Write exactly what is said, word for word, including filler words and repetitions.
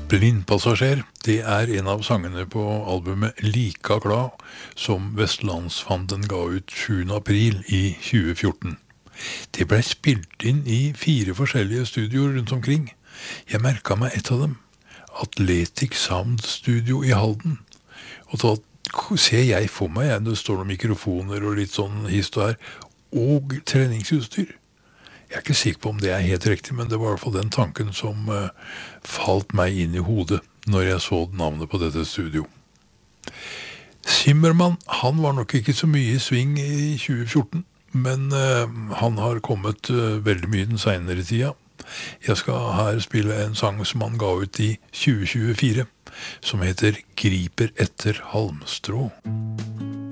Blindpassasjer, det er en av sangene på albumet Lika glad, som Vestlandsfanden ga ut sjuende april i tjue fjorten. Det ble spilt inn i fire forskjellige studioer rundt omkring. Jeg merket meg et av dem, Athletic Sound Studio i Halden. Og da ser jeg for meg, det står noen mikrofoner og litt sånn hist og her, og treningsutstyr. Jeg er ikke sikker på om det er helt riktig, men det var i hvert fall den tanken som uh, falt meg inn i hodet når jeg så navnet på dette studio. Zimmermann, han var nok ikke så mye i sving i tjue fjorten, men uh, han har kommet uh, veldig mye den senere tida. Jeg skal her spille en sang som han ga ut i tjue tjuefire, som heter Griper etter halmstrå.